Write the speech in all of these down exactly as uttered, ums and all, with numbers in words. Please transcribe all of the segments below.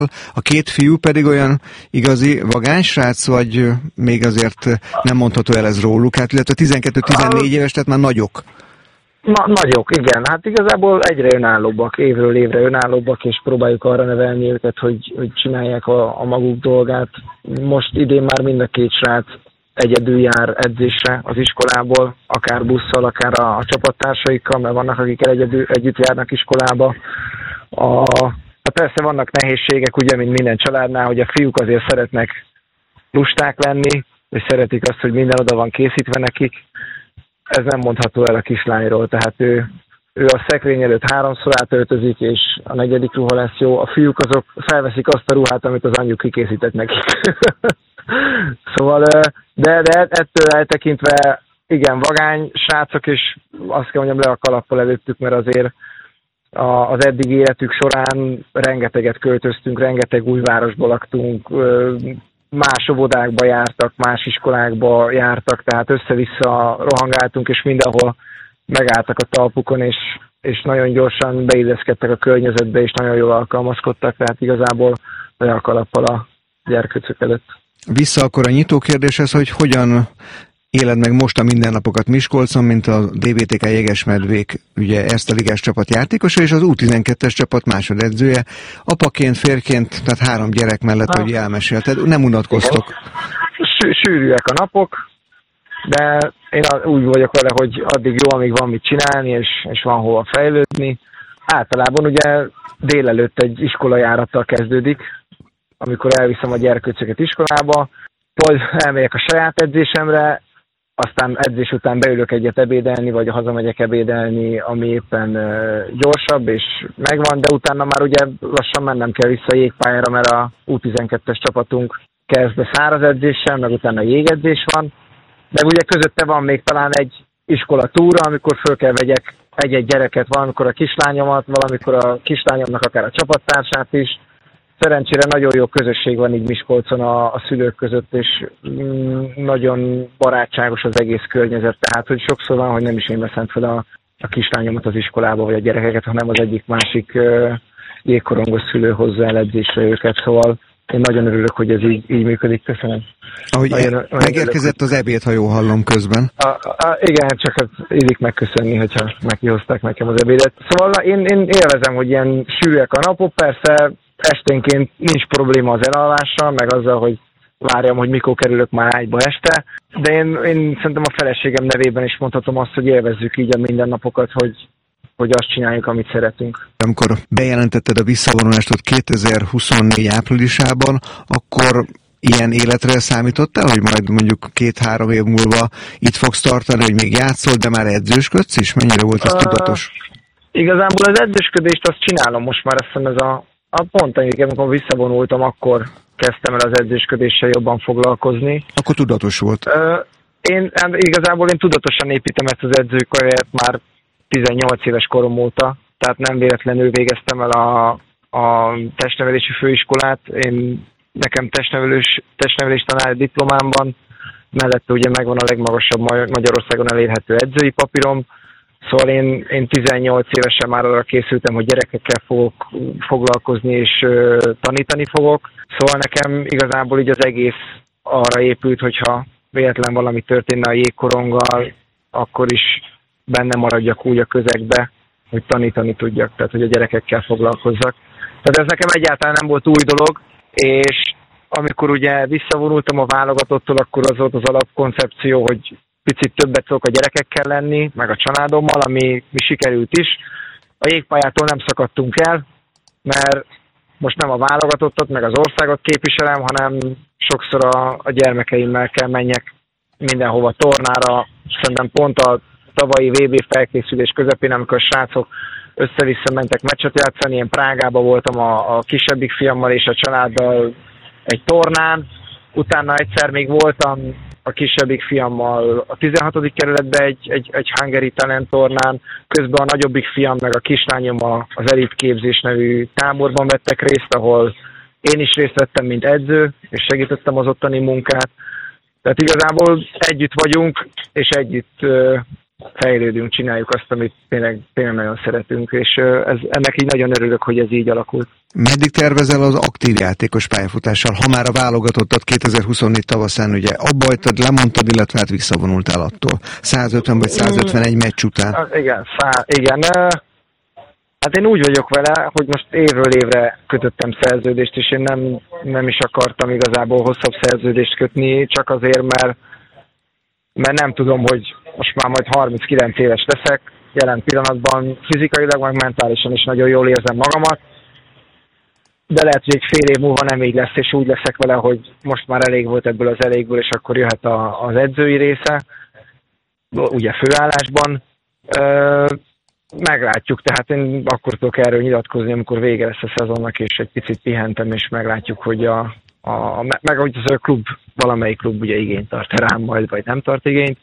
A két fiú pedig olyan igazi vagánysrác, vagy még azért nem mondható el ez róluk? Hát illetve tizenkettő-tizennégy éves, tehát már nagyok. Na, nagyok, igen. Hát igazából egyre önállóbbak, évről évre önállóbbak, és próbáljuk arra nevelni őket, hogy, hogy csinálják a, a maguk dolgát. Most idén már mind a két srác egyedül jár edzésre az iskolából, akár busszal, akár a, a csapattársaikkal, mert vannak, akik egyedül, együtt járnak iskolába. A, hát persze vannak nehézségek, ugye, mint minden családnál, hogy a fiúk azért szeretnek lusták lenni, és szeretik azt, hogy minden oda van készítve nekik. Ez nem mondható el a kislányról, tehát ő, ő a szekrény előtt háromszor átöltözik, és a negyedik ruha lesz jó. A fiúk azok felveszik azt a ruhát, amit az anyjuk kikészített nekik. Szóval, de, de ettől eltekintve, igen, vagány srácok, és azt kell mondjam, le a kalappal előttük, mert azért az eddig életük során rengeteget költöztünk, rengeteg új városba laktunk, más óvodákba jártak, más iskolákba jártak, tehát össze-vissza rohangáltunk, és mindenhol megálltak a talpukon, és, és nagyon gyorsan beilleszkedtek a környezetbe, és nagyon jól alkalmazkodtak, tehát igazából le a kalappal a gyerkőcök előtt. Vissza akkor a nyitó kérdéshez, hogy hogyan éled meg most a mindennapokat Miskolcon, mint a dé bé té ká Jegesmedvék, ugye ezt a ligás csapat játékosa, és az U tizenkettes csapat másodedzője, apaként, férként, tehát három gyerek mellett, hogy elmesélted, nem unatkoztok. Sűrűek a napok, de én úgy vagyok vele, hogy addig jó, amíg van mit csinálni, és, és van hova fejlődni. Általában ugye délelőtt egy iskolajárattal kezdődik, amikor elviszem a gyerkőcöket iskolába, majd elmegyek a saját edzésemre, aztán edzés után beülök egyet ebédelni, vagy hazamegyek ebédelni, ami éppen uh, gyorsabb, és megvan, de utána már ugye lassan mennem kell vissza a jégpályára, mert a U tizenkettes csapatunk kezd a száraz edzéssel, meg utána jégedzés van, de ugye közötte van még talán egy iskola túra, amikor föl kell vegyek egy-egy gyereket, valamikor a kislányomat, valamikor a kislányomnak akár a csapattársát is. Szerencsére nagyon jó közösség van így Miskolcon a, a szülők között, és mm, nagyon barátságos az egész környezet, tehát hogy sokszor van, hogy nem is én veszem fel a, a kislányomat az iskolába, vagy a gyerekeket, hanem az egyik másik uh, jégkorongos szülő hozza el edzésre őket, szóval én nagyon örülök, hogy ez így, így működik. Köszönöm. Ahogy nagyon, megérkezett nagyon az ebéd, ha jól hallom közben. A, a, igen, csak az illik megköszönni, hogyha meghozták nekem az ebédet. Szóval én, én élvezem, hogy ilyen sűrűek a napok, persze esténként nincs probléma az elalvással, meg azzal, hogy várjam, hogy mikor kerülök már ágyba este, de én, én szerintem a feleségem nevében is mondhatom azt, hogy élvezzük így a mindennapokat, hogy, hogy azt csináljuk, amit szeretünk. Amikor bejelentetted a visszavonulást kétezer-huszonnégy áprilisában, akkor ilyen életre számítottál, hogy majd mondjuk két-három év múlva itt fogsz tartani, hogy még játszol, de már edzősködsz is? Mennyire volt ez uh, tudatos? Igazából az edzősködést azt csinálom most már, azt hiszem ez a A pont, amikor visszavonultam, akkor kezdtem el az edzősködéssel jobban foglalkozni. Akkor tudatos volt? Én igazából én tudatosan építem ezt az edzőkarriert már tizennyolc éves korom óta, tehát nem véletlenül végeztem el a, a testnevelési főiskolát. Én, nekem testnevelős, testnevelés tanári diplomám, mellette ugye megvan a legmagasabb Magyarországon elérhető edzői papírom. Szóval én, én tizennyolc évesen már arra készültem, hogy gyerekekkel fogok foglalkozni és ö, tanítani fogok. Szóval nekem igazából így az egész arra épült, hogyha véletlen valami történne a jégkoronggal, akkor is benne maradjak úgy a közegbe, hogy tanítani tudjak, tehát hogy a gyerekekkel foglalkozzak. Tehát ez nekem egyáltalán nem volt új dolog, és amikor ugye visszavonultam a válogatottól, akkor az volt az alapkoncepció, hogy picit többet tudok a gyerekekkel lenni, meg a családommal, ami mi sikerült is. A jégpályától nem szakadtunk el, mert most nem a válogatottat, meg az országot képviselem, hanem sokszor a, a gyermekeimmel kell menjek mindenhova tornára. Szerintem pont a tavalyi vé bé felkészülés közepén, amikor a srácok össze-vissza mentek meccset játszani, én Prágában voltam a, a kisebbik fiammal és a családdal egy tornán, utána egyszer még voltam a kisebbik fiammal a tizenhatodik kerületben egy, egy, egy Hungary Talent tornán, közben a nagyobbik fiam meg a kislányom az Elite Képzés nevű táborban vettek részt, ahol én is részt vettem, mint edző, és segítettem az ottani munkát. Tehát igazából együtt vagyunk, és együtt uh, fejlődünk, csináljuk azt, amit tényleg, tényleg nagyon szeretünk, és ez, ennek így nagyon örülök, hogy ez így alakult. Meddig tervezel az aktív játékos pályafutással, ha már a válogatottat kétezer-huszonnégy tavaszán ugye abba hagytad, lemondtad, illetve hát visszavonultál attól. százötven vagy százötvenegy meccs után. Az, igen, szá, igen. Hát én úgy vagyok vele, hogy most évről évre kötöttem szerződést, és én nem, nem is akartam igazából hosszabb szerződést kötni, csak azért, mert, mert nem tudom, hogy most már majd harminckilenc éves leszek, jelen pillanatban fizikailag, meg mentálisan is nagyon jól érzem magamat, de lehet, hogy egy fél év múlva nem így lesz, és úgy leszek vele, hogy most már elég volt ebből az elégből, és akkor jöhet a, az edzői része, ugye főállásban. Meglátjuk, tehát én akkor tudok erről nyilatkozni, amikor vége lesz a szezonnak, és egy picit pihentem, és meglátjuk, hogy a, a meg hogy az a klub, valamelyik klub ugye igényt tart rám majd, vagy nem tart igényt,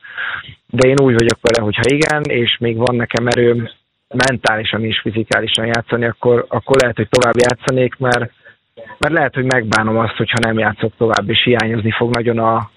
de én úgy vagyok vele, hogy ha igen, és még van nekem erőm mentálisan és fizikálisan játszani, akkor, akkor lehet, hogy tovább játszanék, mert, mert lehet, hogy megbánom azt, hogyha nem játszok tovább, és hiányozni fog nagyon a,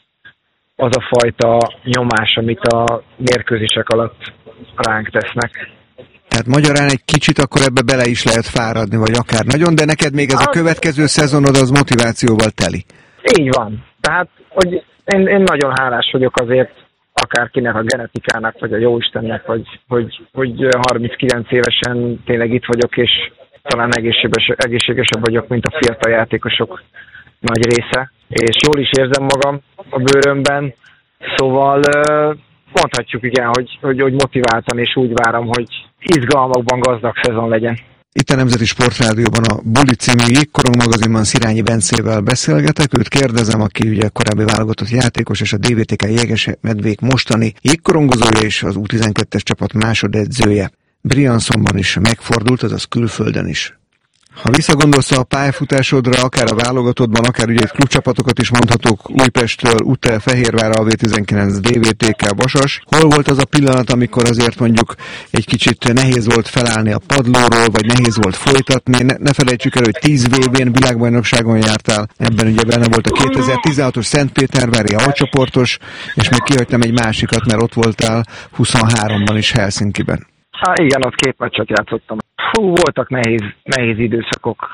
az a fajta nyomás, amit a mérkőzések alatt ránk tesznek. Tehát magyarán egy kicsit akkor ebbe bele is lehet fáradni, vagy akár nagyon, de neked még ez a következő szezonod az motivációval teli. Így van. Tehát, hogy én, én nagyon hálás vagyok azért akárkinek, a genetikának, vagy a jóistennek, vagy, hogy, hogy harminckilenc évesen tényleg itt vagyok, és talán egészséges, egészségesebb vagyok, mint a fiatal játékosok nagy része. És jól is érzem magam a bőrömben, szóval mondhatjuk igen, hogy, hogy, hogy motiváltan, és úgy várom, hogy izgalmakban gazdag szezon legyen. Itt a Nemzeti Sportrádióban a Buli című Jégkorong magazinban Szirányi Bencével beszélgetek. Őt kérdezem, aki ugye korábbi válogatott játékos, és a dé vé té ká Jegesmedvék mostani jégkorongozója és az U tizenkettes csapat másodedzője. Briançonban is megfordult, azaz külföldön is. Ha visszagondolsz a pályafutásodra, akár a válogatottban, akár ugye egy klubcsapatokat is mondhatok, Újpesttől, UTE, Fehérvár, á vé tizenkilenc, dé vé té ká, Vasas. Hol volt az a pillanat, amikor azért mondjuk egy kicsit nehéz volt felállni a padlóról, vagy nehéz volt folytatni? Ne, ne felejtsük el, hogy tíz vé bén világbajnokságon jártál, ebben ugye benne volt a kétezer-tizenhatos Szentpétervári A-csoportos, és még kihagytam egy másikat, mert ott voltál huszonháromban is Helsinkiben. Há, igen, ott két meccset játszottam. Hú, voltak nehéz, nehéz időszakok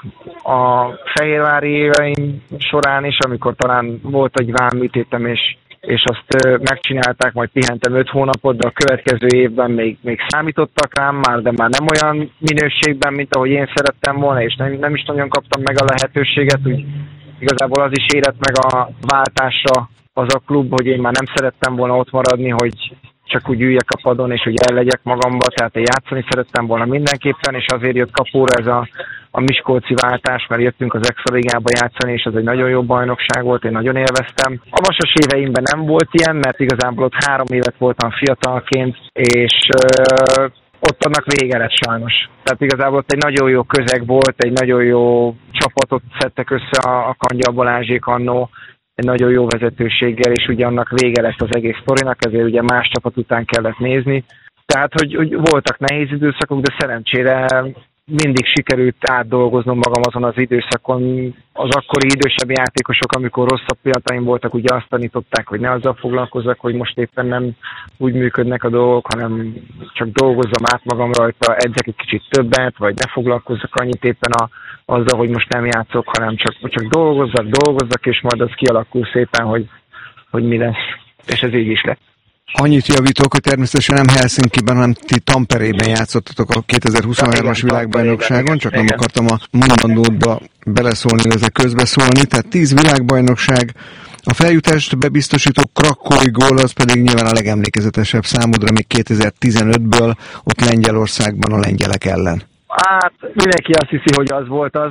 a fehérvári éveim során is, amikor talán volt egy vámműtétem, és, és azt megcsinálták, majd pihentem öt hónapot, de a következő évben még, még számítottak rám már, de már nem olyan minőségben, mint ahogy én szerettem volna, és nem, nem is nagyon kaptam meg a lehetőséget, úgy igazából az is érett meg a váltásra az a klub, hogy én már nem szerettem volna ott maradni, hogy csak úgy üljek a padon, és úgy ellegyek magamba, tehát én játszani szerettem volna mindenképpen, és azért jött kapóra ez a, a miskolci váltás, mert jöttünk az Extra Ligába játszani, és ez egy nagyon jó bajnokság volt, én nagyon élveztem. A Vasas éveimben nem volt ilyen, mert igazából ott három évet voltam fiatalként, és ö, ott annak vége lett sajnos. Tehát igazából ott egy nagyon jó közeg volt, egy nagyon jó csapatot szedtek össze a, a Kangyal Balázsék annó, egy nagyon jó vezetőséggel, és ugye annak vége lett az egész sztorinak, ezért ugye más csapat után kellett nézni. Tehát, hogy, hogy voltak nehéz időszakok, de szerencsére mindig sikerült átdolgoznom magam azon az időszakon. Az akkori idősebb játékosok, amikor rosszabb pillanataim voltak, ugye azt tanították, hogy ne azzal foglalkozzak, hogy most éppen nem úgy működnek a dolgok, hanem csak dolgozzam át magam rajta, edzek egy kicsit többet, vagy ne foglalkozzak annyit éppen a, azzal, hogy most nem játszok, hanem csak, csak dolgozzak, dolgozzak, és majd az kialakul szépen, hogy, hogy mi lesz. És ez így is lett. Annyit javítok, hogy természetesen nem Helsinkiben, hanem ti Tamperében játszottatok a kétezer-huszonhármas világbajnokságon, csak igen. Nem akartam a mondandódba beleszólni, illetve közbeszólni, tehát tíz világbajnokság, a feljutást bebiztosító krakói gól, az pedig nyilván a legemlékezetesebb számodra még kétezer-tizenötből, ott Lengyelországban a lengyelek ellen. Hát mindenki azt hiszi, hogy az volt az,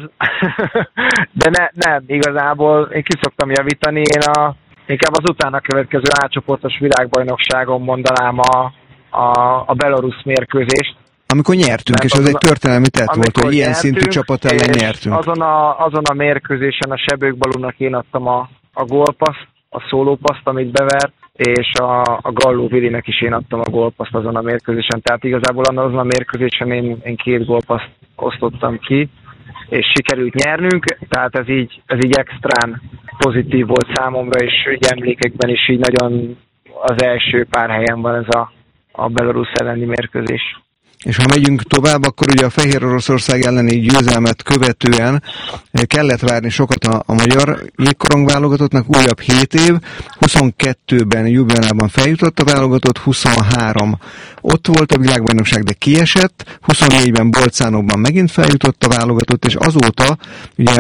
de ne, nem, igazából én ki szoktam javítani, én a inkább az utána következő A-csoportos világbajnokságon mondanám a, a, a belarusz mérkőzést. Amikor nyertünk, mert és az egy történelmi tett volt, hogy ilyen szintű csapat ellen nyertünk. Azon a, azon a mérkőzésen a Sebők Balunak én adtam a, a gólpaszt, a szólópaszt, amit bevert, és a, a Galló Vilinek is én adtam a gólpaszt azon a mérkőzésen. Tehát igazából azon a mérkőzésen én, én két gólpaszt osztottam ki, és sikerült nyernünk, tehát ez így, ez így extrán pozitív volt számomra, és így emlékekben is így nagyon az első pár helyen van ez a, a Belarus elleni mérkőzés. És ha megyünk tovább, akkor ugye a Fehér Oroszország elleni győzelmet követően kellett várni sokat a, a magyar jégkorong válogatottnak, újabb hét év, huszonkettőben Ljubljanában feljutott a válogatott, huszonhárom ott volt a világbajnokság, de kiesett, huszonnégyben Bolcánóban megint feljutott a válogatott, és azóta ugye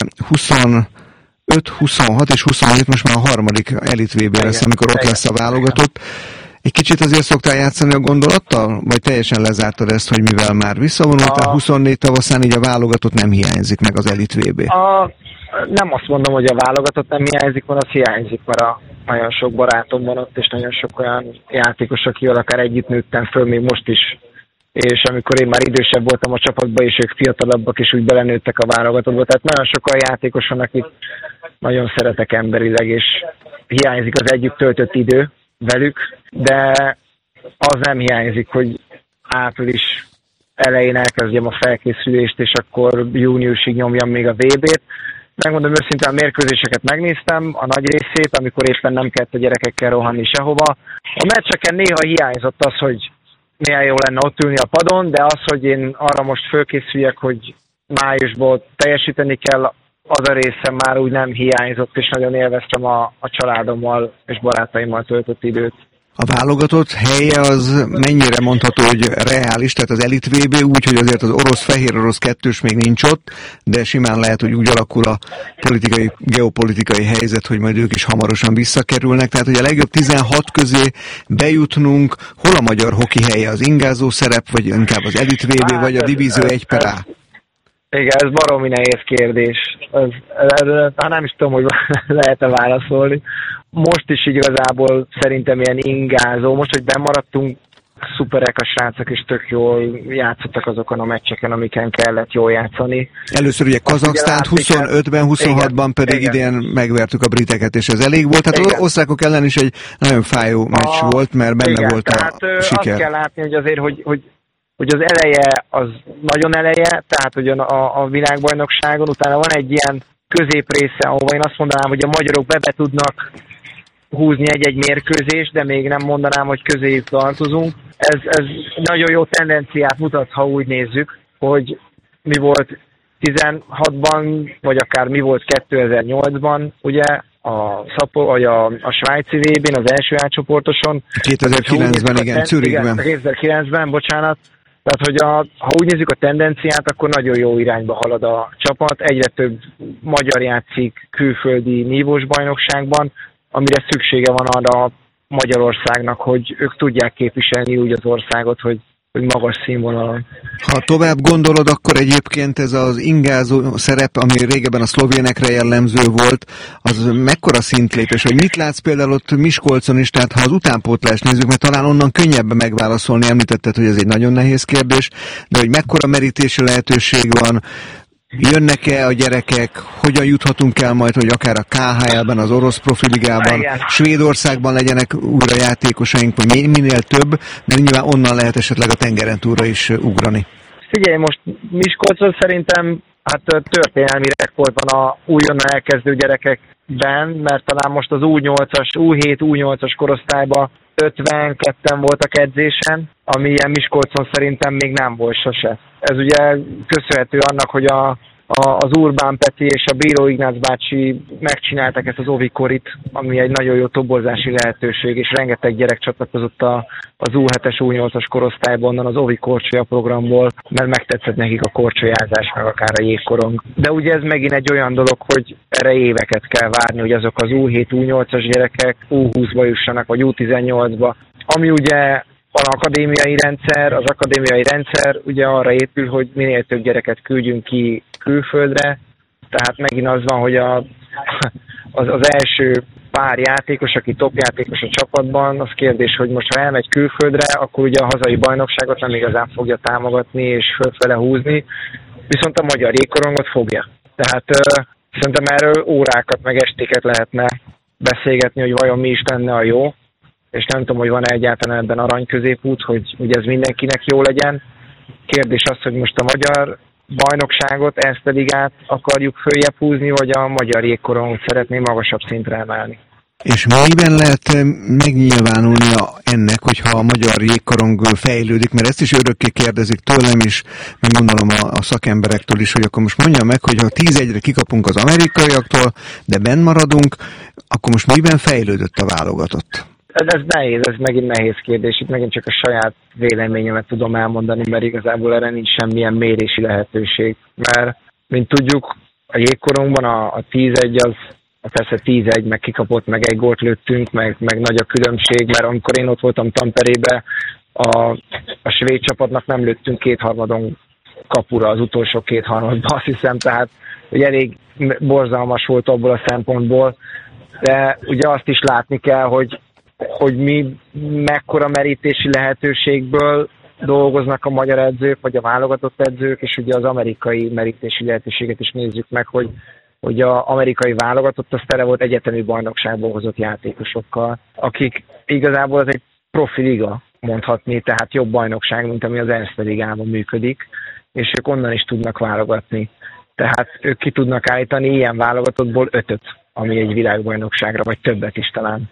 huszonöt, huszonhat és huszonhét most már a harmadik Elit vé bé lesz, amikor ott lesz a válogatott. Egy kicsit azért szoktál játszani a gondolattal? Vagy teljesen lezártad ezt, hogy mivel már visszavonultál, a... huszonnégy tavaszán így a válogatott nem hiányzik meg az Elit vé bé? A... Nem azt mondom, hogy a válogatott nem hiányzik, mert az hiányzik, mert a nagyon sok barátom van ott, és nagyon sok olyan játékos, akivel akár együtt nőttem föl, még most is. És amikor én már idősebb voltam a csapatban, és ők fiatalabbak, és úgy belenőttek a válogatottba. Tehát nagyon sok olyan játékos van, akit nagyon szeretek emberileg, és hiányzik az együtt töltött idő velük, de az nem hiányzik, hogy április elején elkezdjem a felkészülést, és akkor júniusig nyomjam még a vé bét. Megmondom őszintén, a mérkőzéseket megnéztem, a nagy részét, amikor éppen nem kellett a gyerekekkel rohanni sehova. A meccseken néha hiányzott az, hogy milyen jó lenne ott ülni a padon, de az, hogy én arra most fölkészüljek, hogy májusból teljesíteni kell, az a része már úgy nem hiányzott, és nagyon élveztem a, a családommal és barátaimmal töltött időt. A válogatott helye az mennyire mondható, hogy reális, tehát az Elit vé bé úgy, hogy azért az orosz-fehér orosz kettős még nincs ott, de simán lehet, hogy úgy alakul a politikai, geopolitikai helyzet, hogy majd ők is hamarosan visszakerülnek. Tehát, hogy a legjobb tizenhat közé bejutnunk, hol a magyar hoki helye, az ingázó szerep, vagy inkább az Elit vé bé, hát vagy a Divízió egy per á? Igen, ez baromi nehéz kérdés. Ez, ez, ez, hát nem is tudom, hogy lehet-e válaszolni. Most is igazából szerintem ilyen ingázó. Most, hogy bemaradtunk, szuperek a srácok, és tök jól játszottak azokon a meccseken, amiken kellett jól játszani. Először ugye Kazaksztánt huszonötben, huszonhatban pedig igen. Idén megvertük a briteket, és ez elég volt. Tehát az osztrákok ellen is egy nagyon fájó meccs a, volt, mert benne igen, volt a tehát, siker. Azt kell látni, hogy azért, hogy, hogy hogy az eleje az nagyon eleje, tehát ugyan a, a világbajnokságon, utána van egy ilyen középrésze, ahova én azt mondanám, hogy a magyarok be, be tudnak húzni egy-egy mérkőzést, de még nem mondanám, hogy közéjük tartozunk. Ez, ez nagyon jó tendenciát mutat, ha úgy nézzük, hogy mi volt tizenhatban, vagy akár mi volt kétezer-nyolcban, ugye, a, Szapo, vagy a, a svájci vé bén, az első átcsoportoson. kétezer-kilencben, igen, Zürichben. kétezer-kilencben, bocsánat. Tehát, hogy a, ha úgy nézzük a tendenciát, akkor nagyon jó irányba halad a csapat. Egyre több magyar játszik külföldi nívós bajnokságban, amire szüksége van arra Magyarországnak, hogy ők tudják képviselni úgy az országot, hogy, hogy magas színvonalon. Ha tovább gondolod, akkor egyébként ez az ingázó szerep, ami régebben a szlovénekre jellemző volt, az mekkora szintlépés, hogy mit látsz például ott Miskolcon is, tehát ha az utánpótlást nézzük, mert talán onnan könnyebb megválaszolni, említetted, hogy ez egy nagyon nehéz kérdés, de hogy mekkora merítési lehetőség van, jönnek-e a gyerekek, hogyan juthatunk el majd, hogy akár a ká há el-ben, az orosz profiligában, Svédországban legyenek újra játékosaink, vagy minél több, mert nyilván onnan lehet esetleg a tengeren túlra is ugrani. Figyelj, most Miskolcon szerintem hát történelmi rekord van a újonnan elkezdő gyerekekben, mert talán most az U nyolcas, U hét, U nyolcas korosztályban ötvenketten voltak edzésen, ami ilyen Miskolcon szerintem még nem volt sose. Ez ugye köszönhető annak, hogy a, a, az Urbán Peti és a Bíró Ignác bácsi megcsináltak ezt az Ovikorit, ami egy nagyon jó toborzási lehetőség, és rengeteg gyerek csatlakozott a, az U hetes, U nyolcas korosztályban, onnan az Ovi korcsolya programból, mert megtetszett nekik a korcsolyázás, meg akár a jégkorong. De ugye ez megint egy olyan dolog, hogy erre éveket kell várni, hogy azok az U hét, U nyolcas gyerekek U húszba jussanak, vagy U tizennyolcba, ami ugye van akadémiai rendszer, az akadémiai rendszer ugye arra épül, hogy minél több gyereket küldjünk ki külföldre, tehát megint az van, hogy a, az, az első pár játékos, aki top játékos a csapatban, az kérdés, hogy most ha elmegy külföldre, akkor ugye a hazai bajnokságot nem igazán fogja támogatni és fölfele húzni, viszont a magyar jégkorongot fogja. Tehát uh, szerintem erről órákat meg estéket lehetne beszélgetni, hogy vajon mi is lenne a jó, és nem tudom, hogy van-e egyáltalán ebben arany középút, hogy, hogy ez mindenkinek jó legyen. Kérdés az, hogy most a magyar bajnokságot, ezt a ligát akarjuk följebb húzni, vagy a magyar jégkorongot szeretné magasabb szintre emelni. És miben lehet megnyilvánulnia ennek, hogyha a magyar jégkorong fejlődik, mert ezt is örökké kérdezik tőlem is, meg gondolom a, a szakemberektől is, hogy akkor most mondja meg, hogy ha tíz egyre kikapunk az amerikaiaktól, de benn maradunk, akkor most miben fejlődött a válogatott? Ez, ez nehéz, ez megint nehéz kérdés. Itt megint csak a saját véleményemet tudom elmondani, mert igazából erre nincs semmilyen mérési lehetőség. Mert, mint tudjuk, a jégkorongban a, a tíz egy az, persze tíz egy, meg kikapott, meg egy gólt lőttünk, meg, meg nagy a különbség, mert amikor én ott voltam Tamperébe, a, a svéd csapatnak nem lőttünk kétharmadon kapura az utolsó kétharmadban, azt hiszem, tehát hogy elég borzalmas volt abból a szempontból, de ugye azt is látni kell, hogy, hogy mi mekkora merítési lehetőségből dolgoznak a magyar edzők, vagy a válogatott edzők, és ugye az amerikai merítési lehetőséget is nézzük meg, hogy hogy az amerikai válogatott az tele volt egyetemi bajnokságból hozott játékosokkal, akik igazából az egy profi liga, mondhatni, tehát jobb bajnokság, mint ami az Erste ligában működik, és ők onnan is tudnak válogatni. Tehát ők ki tudnak állítani ilyen válogatottból ötöt, ami egy világbajnokságra, vagy többet is talán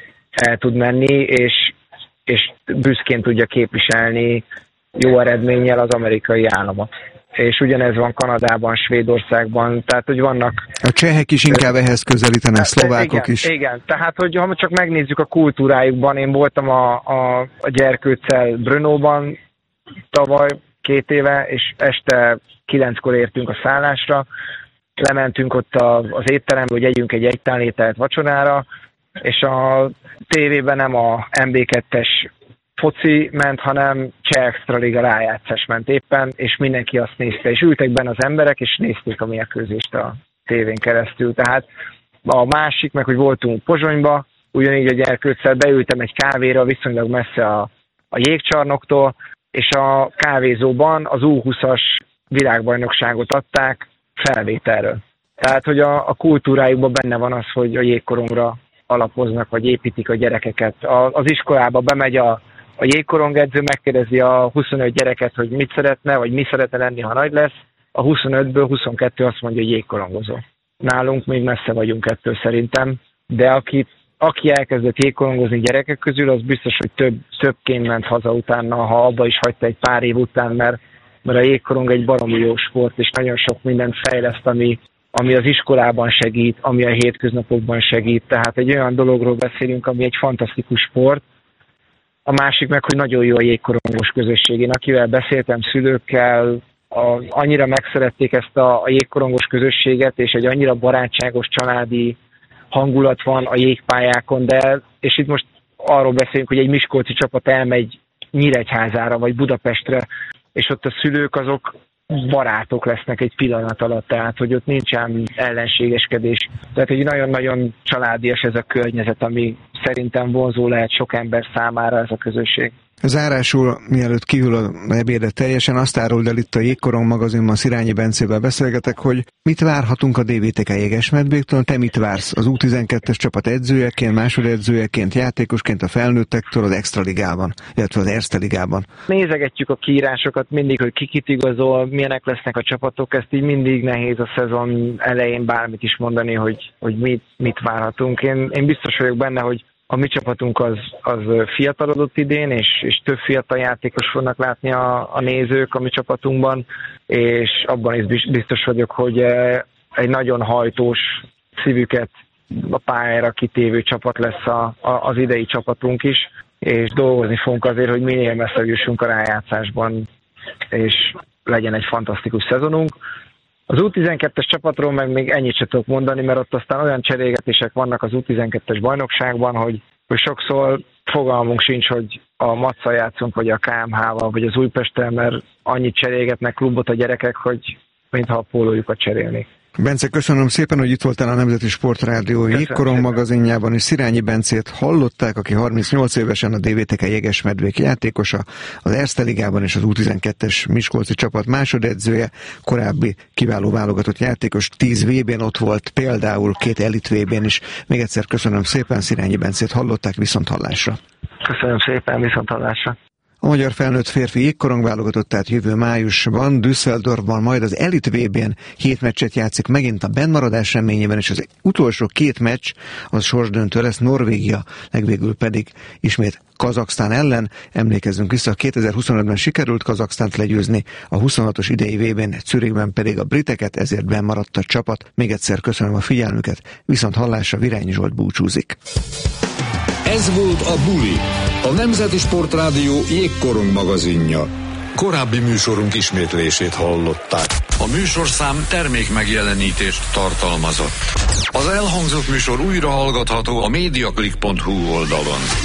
el tud menni, és, és büszkén tudja képviselni jó eredménnyel az amerikai államot. És ugyanez van Kanadában, Svédországban, tehát hogy vannak... A csehek is inkább ehhez közelítenek, szlovákok igen, is. Igen, tehát hogy ha csak megnézzük a kultúrájukban, én voltam a, a, a Gyerkőccel Brnóban tavaly két éve, és este kilenckor értünk a szállásra, lementünk ott a, az étterembe, hogy együnk egy egytálnételt vacsorára, és a tévében nem a em bé kettes foci ment, hanem Cseh Extraliga rájátszás ment éppen, és mindenki azt nézte, és ültek benne az emberek, és nézték a mérkőzést a tévén keresztül. Tehát a másik, meg hogy voltunk Pozsonyba, ugyanígy a Gyerkőccel beültem egy kávéra, viszonylag messze a, a jégcsarnoktól, és a kávézóban az U húszas világbajnokságot adták felvételről. Tehát, hogy a, a kultúrájukban benne van az, hogy a jégkorongra alapoznak, vagy építik a gyerekeket. A, az iskolába bemegy a A jégkorongedző, megkérdezi a huszonöt gyereket, hogy mit szeretne, vagy mi szeretne lenni, ha nagy lesz. A huszonötből huszonkettő azt mondja, hogy jégkorongozó. Nálunk még messze vagyunk ettől szerintem, de aki, aki elkezdett jégkorongozni gyerekek közül, az biztos, hogy több, többként ment haza utána, ha abba is hagyta egy pár év után, mert, mert a jégkorong egy baromi jó sport, és nagyon sok mindent fejleszt, ami, ami az iskolában segít, ami a hétköznapokban segít. Tehát egy olyan dologról beszélünk, ami egy fantasztikus sport. A másik meg, hogy nagyon jó a jégkorongos közösség. Én akivel beszéltem, szülőkkel, a, annyira megszerették ezt a, a jégkorongos közösséget, és egy annyira barátságos, családi hangulat van a jégpályákon, de, és itt most arról beszélünk, hogy egy miskolci csapat elmegy Nyíregyházára, vagy Budapestre, és ott a szülők azok barátok lesznek egy pillanat alatt, tehát hogy ott nincsen ellenségeskedés. Tehát egy nagyon-nagyon családias ez a környezet, ami szerintem vonzó lehet sok ember számára ez a közösség. Zárásul, mielőtt kívül a ebédet teljesen, azt áruld el itt a Jégkorong magazinban, Szirányi Bencével beszélgetek, hogy mit várhatunk a dé vé té ká Jegesmedvéktől, te mit vársz az U tizenkettes csapat edzőjeként, másodedzőjeként, játékosként a felnőttektől az Extraligában, illetve az Erste ligában? Nézegetjük a kiírásokat mindig, hogy ki kit igazol, milyenek lesznek a csapatok, ezt így mindig nehéz a szezon elején bármit is mondani, hogy, hogy mit, mit várhatunk. Én, én biztos vagyok benne, hogy a mi csapatunk az, az fiatalodott idén, és, és több fiatal játékos fognak látni a, a nézők a mi csapatunkban, és abban is biztos vagyok, hogy egy nagyon hajtós szívüket a pályára kitévő csapat lesz a, a, az idei csapatunk is, és dolgozni fogunk azért, hogy minél messzebb jussunk a rájátszásban, és legyen egy fantasztikus szezonunk. Az U tizenkettes csapatról meg még ennyit sem tudok mondani, mert ott aztán olyan cserégetések vannak az U tizenkettes bajnokságban, hogy, hogy sokszor fogalmunk sincs, hogy a Matszal játszunk, vagy a ká em há-val, vagy az Újpesttel, mert annyit cserégetnek klubot a gyerekek, hogy mintha a pólójukat cserélnék. Bence, köszönöm szépen, hogy itt voltál a Nemzeti Sportrádió Jégkorong magazinjában, és Szirányi Bencét hallották, aki harmincnyolc évesen a dé vé té ká Jegesmedvék játékosa, az Erste ligában és az U tizenkettes miskolci csapat másodedzője, korábbi kiváló válogatott játékos, tíz vé bén ott volt, például két elit vé bén is. Még egyszer köszönöm szépen, Szirányi Bencét hallották, viszont hallásra. Köszönöm szépen, viszont hallásra. A magyar felnőtt férfi jégkorong válogatott, tehát jövő májusban Düsseldorfban majd az Elite vé bén hét meccset játszik megint a bennmaradás reményében, és az utolsó két meccs az sorsdöntő lesz, Norvégia, legvégül pedig ismét Kazaksztán ellen. Emlékezzünk vissza, kétezer-huszonötben sikerült Kazaksztánt legyőzni, a huszonhatos idei vé bén Zürichben pedig a briteket, ezért bennmaradt a csapat. Még egyszer köszönöm a figyelmüket, viszont hallásra Virányi Zsolt búcsúzik. Ez volt a Buli, a Nemzeti Sportrádió jégkorong magazinja. Korábbi műsorunk ismétlését hallották. A műsorszám termék megjelenítést tartalmazott. Az elhangzott műsor újra hallgatható a mediaclick pont hu oldalon.